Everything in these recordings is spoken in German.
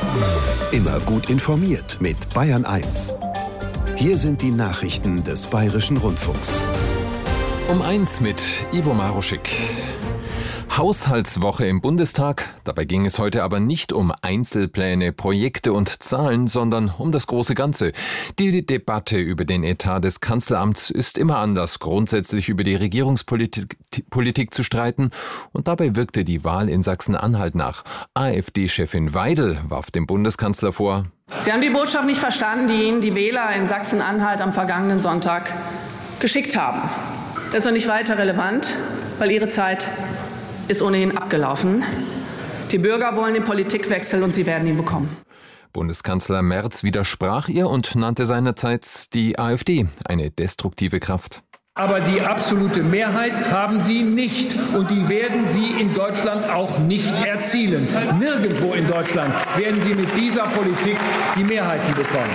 Immer gut informiert mit Bayern 1. Hier sind die Nachrichten des Bayerischen Rundfunks. Um 1 mit Ivo Maruschik. Haushaltswoche im Bundestag. Dabei ging es heute aber nicht um Einzelpläne, Projekte und Zahlen, sondern um das große Ganze. Die Debatte über den Etat des Kanzleramts ist immer anders, grundsätzlich über die Regierungspolitik zu streiten. Und dabei wirkte die Wahl in Sachsen-Anhalt nach. AfD-Chefin Weidel warf dem Bundeskanzler vor: Sie haben die Botschaft nicht verstanden, die Ihnen die Wähler in Sachsen-Anhalt am vergangenen Sonntag geschickt haben. Das ist noch nicht weiter relevant, weil Ihre Zeit ist ohnehin abgelaufen. Die Bürger wollen den Politikwechsel und sie werden ihn bekommen. Bundeskanzler Merz widersprach ihr und nannte seinerzeit die AfD eine destruktive Kraft. Aber die absolute Mehrheit haben sie nicht und die werden sie in Deutschland auch nicht erzielen. Nirgendwo in Deutschland werden sie mit dieser Politik die Mehrheiten bekommen.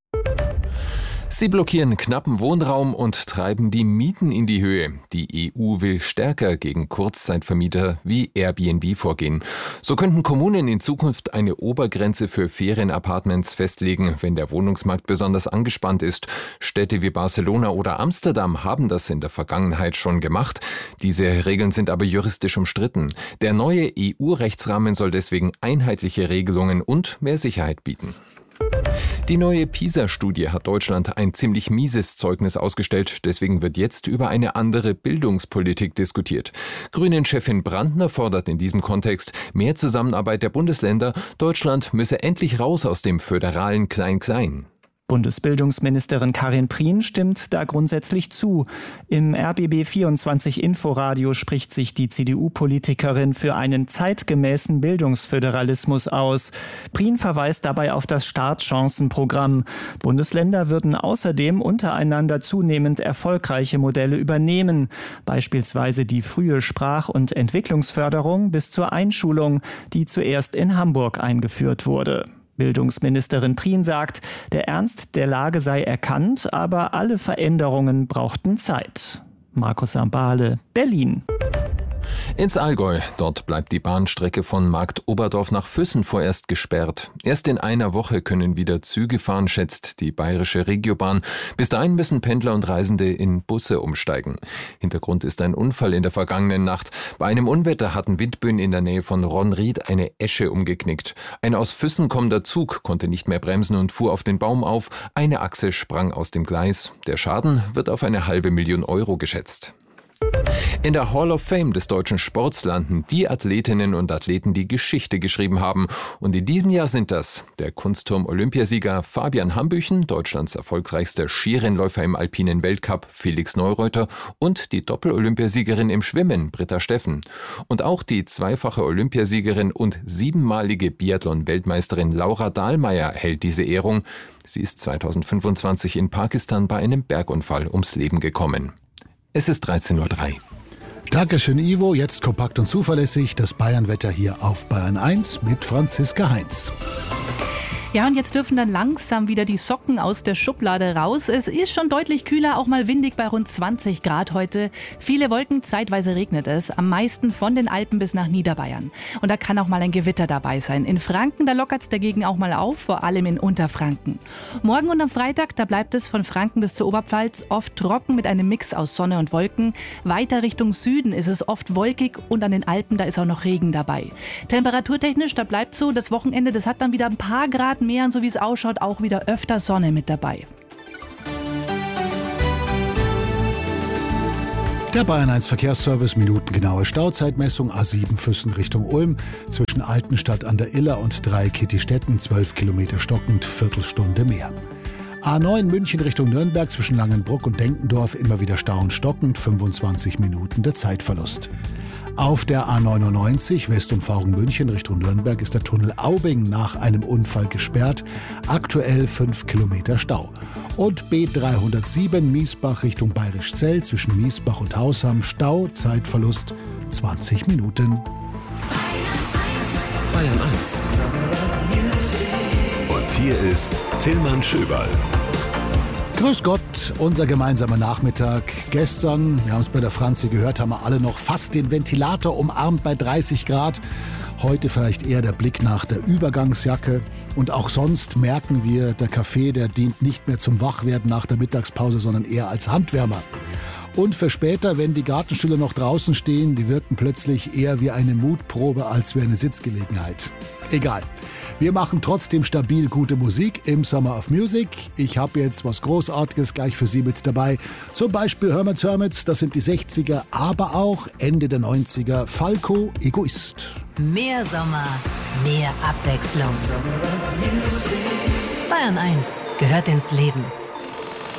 Sie blockieren knappen Wohnraum und treiben die Mieten in die Höhe. Die EU will stärker gegen Kurzzeitvermieter wie Airbnb vorgehen. So könnten Kommunen in Zukunft eine Obergrenze für Ferienapartments festlegen, wenn der Wohnungsmarkt besonders angespannt ist. Städte wie Barcelona oder Amsterdam haben das in der Vergangenheit schon gemacht. Diese Regeln sind aber juristisch umstritten. Der neue EU-Rechtsrahmen soll deswegen einheitliche Regelungen und mehr Sicherheit bieten. Die neue PISA-Studie hat Deutschland ein ziemlich mieses Zeugnis ausgestellt. Deswegen wird jetzt über eine andere Bildungspolitik diskutiert. Grünen-Chefin Brandner fordert in diesem Kontext mehr Zusammenarbeit der Bundesländer. Deutschland müsse endlich raus aus dem föderalen Klein-Klein. Bundesbildungsministerin Karin Prien stimmt da grundsätzlich zu. Im RBB24 Inforadio spricht sich die CDU-Politikerin für einen zeitgemäßen Bildungsföderalismus aus. Prien verweist dabei auf das Startchancenprogramm. Bundesländer würden außerdem untereinander zunehmend erfolgreiche Modelle übernehmen, beispielsweise die frühe Sprach- und Entwicklungsförderung bis zur Einschulung, die zuerst in Hamburg eingeführt wurde. Bildungsministerin Prien sagt, der Ernst der Lage sei erkannt, aber alle Veränderungen brauchten Zeit. Markus Sambale, Berlin. Ins Allgäu. Dort bleibt die Bahnstrecke von Marktoberdorf nach Füssen vorerst gesperrt. Erst in einer Woche können wieder Züge fahren, schätzt die bayerische Regiobahn. Bis dahin müssen Pendler und Reisende in Busse umsteigen. Hintergrund ist ein Unfall in der vergangenen Nacht. Bei einem Unwetter hatten Windböen in der Nähe von Ronried eine Esche umgeknickt. Ein aus Füssen kommender Zug konnte nicht mehr bremsen und fuhr auf den Baum auf. Eine Achse sprang aus dem Gleis. Der Schaden wird auf eine $500.000 Euro geschätzt. In der Hall of Fame des deutschen Sports landen die Athletinnen und Athleten, die Geschichte geschrieben haben. Und in diesem Jahr sind das der Kunstturm-Olympiasieger Fabian Hambüchen, Deutschlands erfolgreichster Skirennläufer im alpinen Weltcup Felix Neureuter und die Doppel-Olympiasiegerin im Schwimmen Britta Steffen. Und auch die zweifache Olympiasiegerin und 7-malige Biathlon-Weltmeisterin Laura Dahlmeier hält diese Ehrung. Sie ist 2025 in Pakistan bei einem Bergunfall ums Leben gekommen. Es ist 13:03 Uhr. Dankeschön, Ivo. Jetzt kompakt und zuverlässig das Bayernwetter hier auf Bayern 1 mit Franziska Heinz. Ja, und jetzt dürfen dann langsam wieder die Socken aus der Schublade raus. Es ist schon deutlich kühler, auch mal windig bei rund 20 Grad heute. Viele Wolken, zeitweise regnet es. Am meisten von den Alpen bis nach Niederbayern. Und da kann auch mal ein Gewitter dabei sein. In Franken, da lockert es dagegen auch mal auf, vor allem in Unterfranken. Morgen und am Freitag, da bleibt es von Franken bis zur Oberpfalz oft trocken mit einem Mix aus Sonne und Wolken. Weiter Richtung Süden ist es oft wolkig und an den Alpen, da ist auch noch Regen dabei. Temperaturtechnisch, da bleibt so, das Wochenende, das hat dann wieder ein paar Grad mehr und so wie es ausschaut, auch wieder öfter Sonne mit dabei. Der Bayern 1 Verkehrsservice, minutengenaue Stauzeitmessung, A7 Füssen Richtung Ulm, zwischen Altenstadt an der Iller und Dreikittistetten, 12 Kilometer stockend, Viertelstunde mehr. A9 München Richtung Nürnberg, zwischen Langenbruck und Denkendorf, immer wieder Stau und stockend, 25 Minuten der Zeitverlust. Auf der A99 Westumfahrung München Richtung Nürnberg ist der Tunnel Aubing nach einem Unfall gesperrt. Aktuell 5 Kilometer Stau. Und B307 Miesbach Richtung Bayerischzell zwischen Miesbach und Hausham. Stau, Zeitverlust 20 Minuten. Bayern 1. Und hier ist Tillmann Schöberl. Grüß Gott, unser gemeinsamer Nachmittag. Gestern, wir haben es bei der Franzi gehört, haben wir alle noch fast den Ventilator umarmt bei 30 Grad. Heute vielleicht eher der Blick nach der Übergangsjacke. Und auch sonst merken wir, der Kaffee, der dient nicht mehr zum Wachwerden nach der Mittagspause, sondern eher als Handwärmer. Und für später, wenn die Gartenstühle noch draußen stehen, die wirken plötzlich eher wie eine Mutprobe als wie eine Sitzgelegenheit. Egal. Wir machen trotzdem stabil gute Musik im Summer of Music. Ich habe jetzt was Großartiges gleich für Sie mit dabei. Zum Beispiel Hermits, das sind die 60er, aber auch Ende der 90er. Falco, Egoist. Mehr Sommer, mehr Abwechslung. Bayern 1 gehört ins Leben.